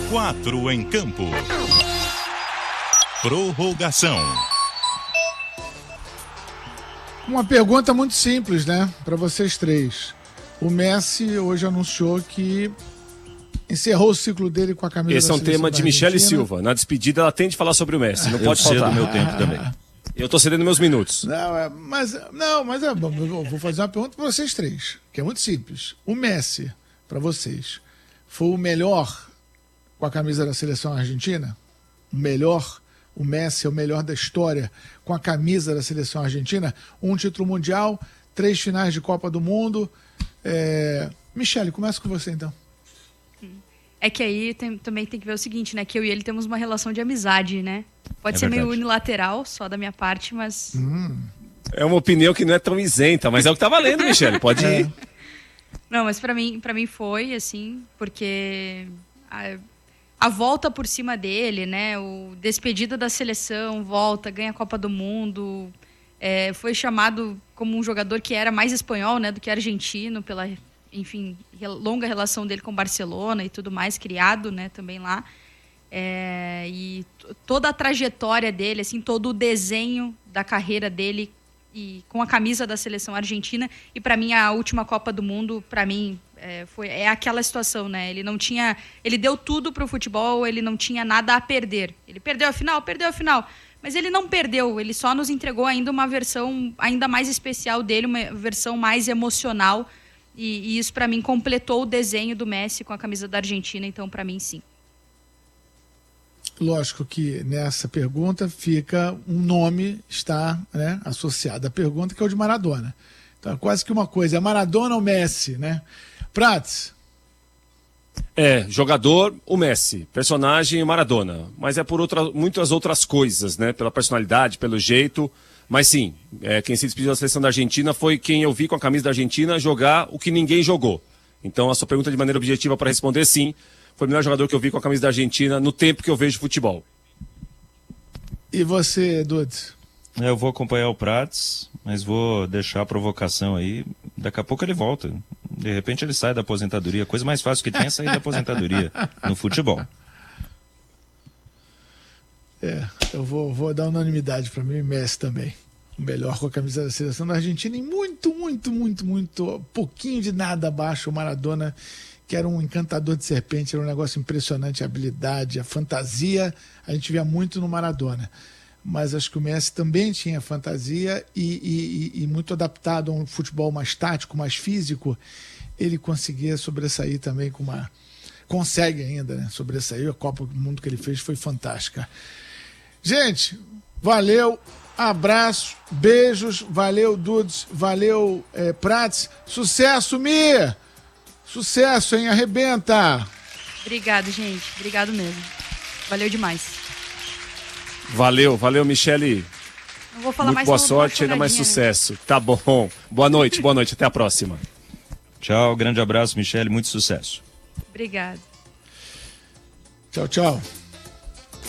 4 em campo. Prorrogação. Uma pergunta muito simples, né? Para vocês três. O Messi hoje anunciou que encerrou o ciclo dele com a camisa Esse é um tema de Michele Silva. Na despedida ela tem de falar sobre o Messi. Não pode faltar. Eu cedo meu tempo também. Eu tô cedendo meus minutos. Mas é bom. Eu vou fazer uma pergunta para vocês três, que é muito simples. O Messi, para vocês, foi o melhor com a camisa da seleção argentina? O melhor? O Messi é o melhor da história com a camisa da seleção argentina? Um título mundial, 3 finais de Copa do Mundo. Michele, começa com você então. É que aí também tem que ver o seguinte, né? Que eu e ele temos uma relação de amizade, né? Pode ser verdade. meio unilateral, só da minha parte, mas... É uma opinião que não é tão isenta, mas é o que tá valendo, Michele. Pode ir. Não, mas pra mim foi, assim, porque a volta por cima dele, né? O despedida da seleção, volta, ganha a Copa do Mundo. Foi chamado como um jogador que era mais espanhol, né? Do que argentino, pela... enfim, longa relação dele com o Barcelona e tudo mais, criado, né, também lá. E toda a trajetória dele, assim, todo o desenho da carreira dele e com a camisa da seleção argentina. E para mim, a última Copa do Mundo, para mim, é aquela situação, né? Ele deu tudo pro futebol, ele não tinha nada a perder. Ele perdeu a final, mas ele não perdeu, ele só nos entregou ainda uma versão ainda mais especial dele, uma versão mais emocional. E isso, para mim, completou o desenho do Messi com a camisa da Argentina. Então, para mim, sim. Lógico que nessa pergunta fica um nome está, né, associado à pergunta, que é o de Maradona. Então, é quase que uma coisa. É Maradona ou Messi, né? Prats? Jogador, o Messi. Personagem, o Maradona. Mas é por muitas outras coisas, né? Pela personalidade, pelo jeito... Mas sim, quem se despediu da seleção da Argentina foi quem eu vi com a camisa da Argentina jogar o que ninguém jogou. Então a sua pergunta de maneira objetiva para responder, sim, foi o melhor jogador que eu vi com a camisa da Argentina no tempo que eu vejo futebol. E você, Dudes? Eu vou acompanhar o Prats, mas vou deixar a provocação aí. Daqui a pouco ele volta. De repente ele sai da aposentadoria. A coisa mais fácil que tem é sair da aposentadoria no futebol. Eu vou dar unanimidade para mim, Messi também. O melhor com a camisa da seleção da Argentina e muito pouquinho de nada abaixo o Maradona, que era um encantador de serpente, era um negócio impressionante, a habilidade, a fantasia, a gente via muito no Maradona. Mas acho que o Messi também tinha fantasia e muito adaptado a um futebol mais tático, mais físico, ele conseguia sobressair também consegue ainda, né? Sobressair. A Copa do Mundo que ele fez foi fantástica. Gente, valeu, abraço, beijos, valeu, Dudes, valeu, Prats, sucesso, Mi! Sucesso, hein? Arrebenta! Obrigado, gente. Obrigado mesmo. Valeu demais. Valeu, Michele. Não vou falar muito mais. Boa sorte, ainda mais né? sucesso. Tá bom. Boa noite, até a próxima. Tchau, grande abraço, Michele, muito sucesso. Obrigado. Tchau.